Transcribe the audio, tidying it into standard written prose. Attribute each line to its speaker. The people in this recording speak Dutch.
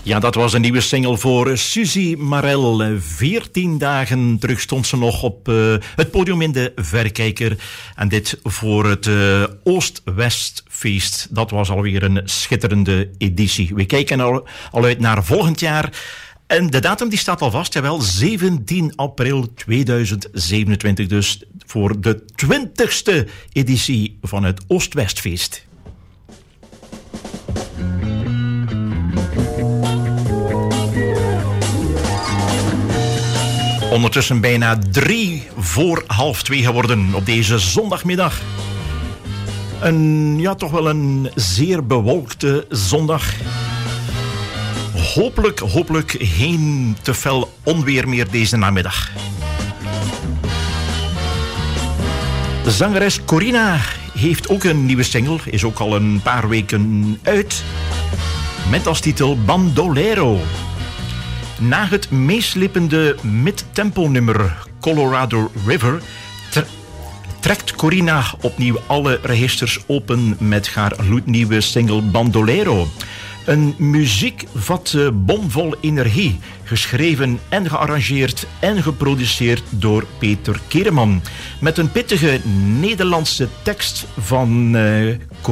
Speaker 1: Ja, dat was een nieuwe single voor Suzy Marel. 14 dagen terug stond ze nog op het podium in de Verkijker. En dit voor het Oost-West-feest. Dat was alweer een schitterende editie. We kijken al uit naar volgend jaar. En de datum die staat al vast, jawel, 17 april 2027. Dus voor de 20ste editie van het Oost-Westfeest. Ondertussen bijna 3 voor half 2 geworden op deze zondagmiddag. Toch wel een zeer bewolkte zondag. Hopelijk geen te fel onweer meer deze namiddag. De zangeres Corina heeft ook een nieuwe single, is ook al een paar weken uit, met als titel Bandolero. Na het meeslippende mid-tempo-nummer Colorado River trekt Corina opnieuw alle registers open met haar gloednieuwe single Bandolero. Een muziek vat bomvol energie, geschreven en gearrangeerd en geproduceerd door Peter Kereman. Met een pittige Nederlandse tekst van